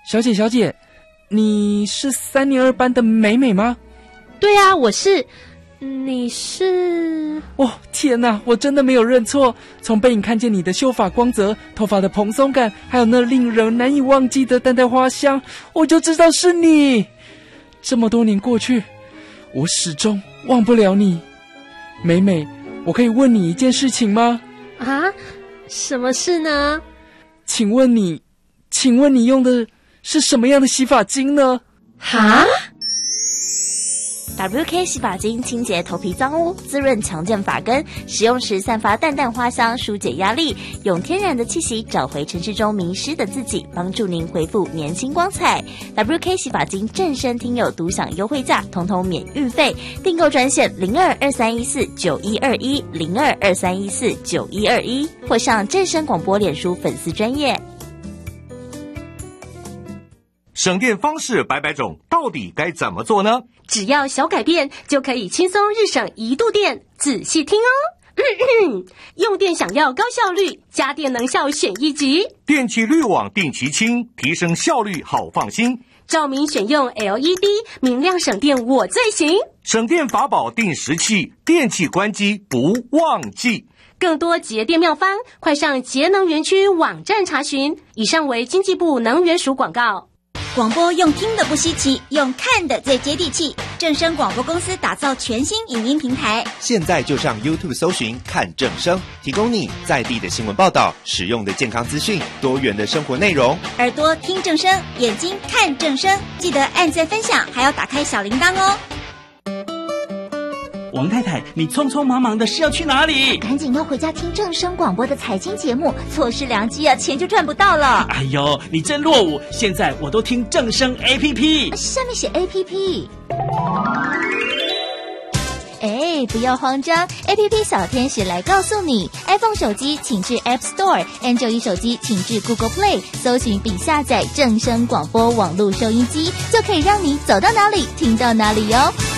小姐，你是3年2班的美美吗？ 对啊，我是。你是？ 哦，天哪，我真的没有认错。从背影看见你的秀发光泽、头发的蓬松感，还有那令人难以忘记的淡淡花香，我就知道是你。这么多年过去，我始终忘不了你。美美，我可以问你一件事情吗？ 啊？什么事呢？ 请问你用的是什么样的洗发精呢？ 哈 ？WK 洗发精清洁头皮脏污，滋润强健发根，使用时散发淡淡花香，疏解压力，用天然的气息找回城市中迷失的自己，帮助您恢复年轻光彩。WK 洗发精正声听友独享优惠价，统统免运费，订购专线02231491210223149121，或上正声广播脸书粉丝专页。 省电方式百百种，到底该怎么做呢？ 只要小改变，就可以轻松日省1度电。仔细听哦。用电想要高效率，家电能效选1级。 电器滤网定期清，提升效率好放心。 照明选用 LED， 明亮省电我最行。 省电法宝定时器，电器关机不忘记。 更多节电妙方，快上节能园区网站查询。以上为经济部能源署广告。 广播用听的不稀奇，用看的最接地气。正声广播公司打造全新影音平台， 现在就上 YouTube 搜寻看正声，提供你在地的新闻报道、实用的健康资讯、多元的生活内容。 耳朵听正声，眼睛看正声，记得按赞分享，还要打开小铃铛哦。 王太太，你匆匆忙忙的是要去哪里？ 赶紧要回家听正声广播的财经节目，错失良机啊，钱就赚不到了。 哎呦，你真落伍！现在我都听正声 APP， 下面写 APP。不要慌张 ，APP 小天使来告诉你 ，iPhone 手机请至 App Store，Android 手机请至 Google Play， 搜寻并下载正声广播网络收音机，就可以让你走到哪里听到哪里哟。